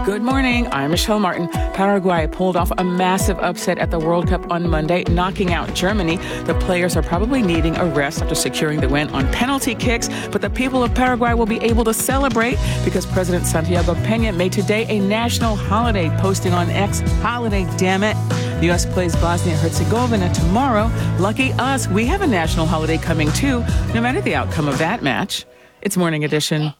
Good morning. I'm Michelle Martin. Paraguay pulled off a massive upset at the World Cup on Monday, knocking out Germany. The players are probably needing a rest after securing the win on penalty kicks, but the people of Paraguay will be able to celebrate because President Santiago Peña made today a national holiday, posting on X, "Holiday, damn it." The U.S. plays Bosnia-Herzegovina tomorrow. Lucky us, we have a national holiday coming too, no matter the outcome of that match. It's Morning Edition.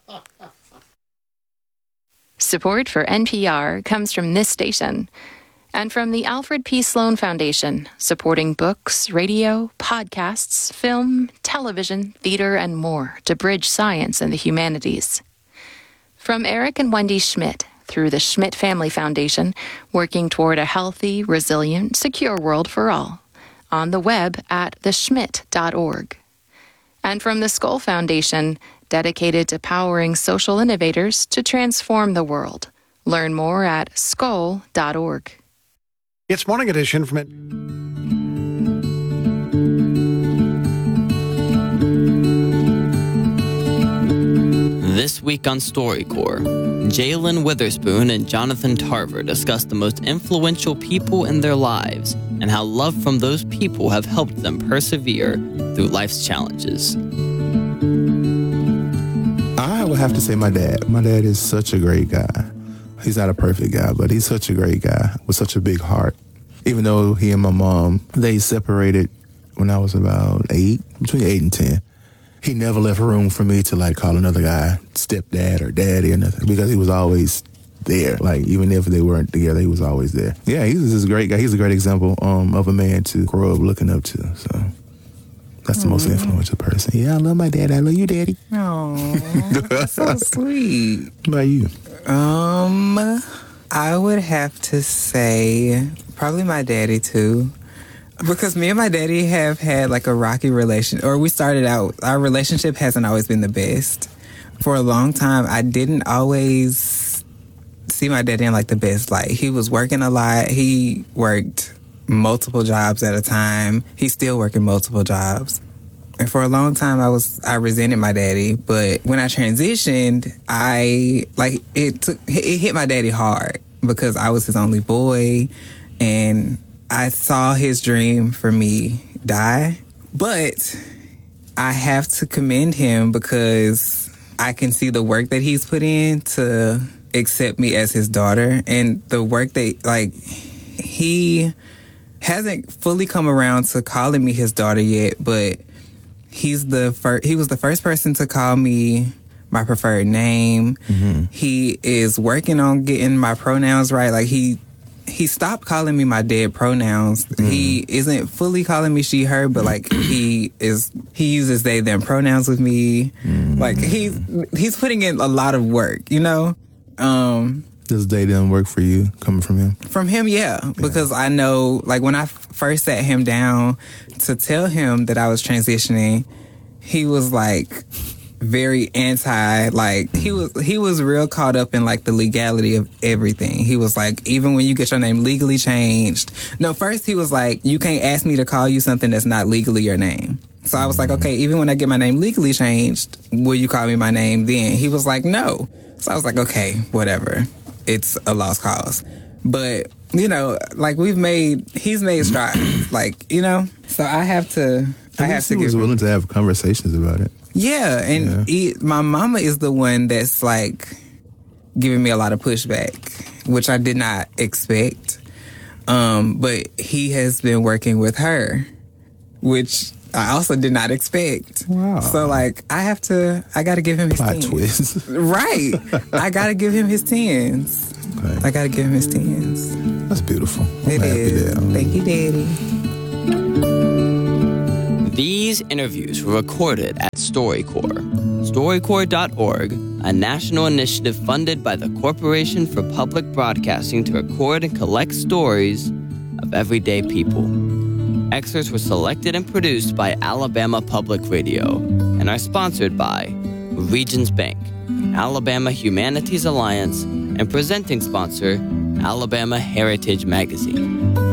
Support for NPR comes from this station and from the Alfred P. Sloan Foundation, supporting books, radio, podcasts, film, television, theater, and more to bridge science and the humanities. From Eric and Wendy Schmidt through the Schmidt Family Foundation, working toward a healthy, resilient, secure world for all. On the web at theschmidt.org. And from the Skoll Foundation, dedicated to powering social innovators to transform the world. Learn more at skoll.org. It's Morning Edition from it. This week on StoryCorps, Jalen Witherspoon and Jonathan Tarver discuss the most influential people in their lives and how love from those people have helped them persevere through life's challenges. I would have to say my dad. My dad is such a great guy. He's not a perfect guy, but he's such a great guy with such a big heart. Even though he and my mom, they separated when I was about 8, between 8 and 10. He never left room for me to like call another guy stepdad or daddy or nothing because he was always there. Like even if they weren't together, he was always there. Yeah, he's just a great guy. He's a great example of a man to grow up looking up to. So that's the most influential person. Yeah, I love my dad. I love you, daddy. Oh, that's so sweet. What about you? I would have to say probably my daddy too. Because me and my daddy have had like a rocky relationship, or we started out, our relationship hasn't always been the best. For a long time, I didn't always see my daddy in like the best light. He was working a lot. He worked multiple jobs at a time. He's still working multiple jobs. And for a long time, I resented my daddy. But when I transitioned, it hit my daddy hard because I was his only boy, and I saw his dream for me die. But I have to commend him because I can see the work that he's put in to accept me as his daughter, and the work that he hasn't fully come around to calling me his daughter yet, but he was the first person to call me my preferred name. Mm-hmm. He is working on getting my pronouns right. Like he stopped calling me my dead pronouns. Mm. He isn't fully calling me she, her, but like he uses they, them pronouns with me. Mm. Like he's putting in a lot of work, you know? Does they, them work for you coming from him? From him, yeah. Because I know, like when I first sat him down to tell him that I was transitioning, he was like very anti, like he was real caught up in like the legality of everything. He was like, even when you get your name legally changed. No, first he was like, you can't ask me to call you something that's not legally your name. So I was like, okay, even when I get my name legally changed, will you call me my name then? He was like, no. So I was like, okay, whatever. It's a lost cause. But, you know, like he's made strides, like, you know, so I have to he was willing to have conversations about it. Yeah, and my mama is the one that's like giving me a lot of pushback, which I did not expect. But he has been working with her, which I also did not expect. Wow. So like I gotta give him his tens. Twist. Right. I gotta give him his tens. Okay. I gotta give him his tens. That's beautiful. It is. Thank you, Daddy. These interviews were recorded at StoryCorps. StoryCorps.org, a national initiative funded by the Corporation for Public Broadcasting to record and collect stories of everyday people. Excerpts were selected and produced by Alabama Public Radio and are sponsored by Regions Bank, Alabama Humanities Alliance, and presenting sponsor, Alabama Heritage Magazine.